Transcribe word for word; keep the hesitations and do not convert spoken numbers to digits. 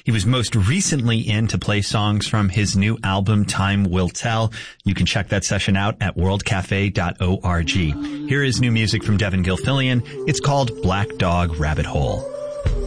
He was most recently in to play songs from his new album, Time Will Tell. You can check that session out at world cafe dot org. Here is new music from Devin Gilfillian. It's called Black Dog Rabbit Hole.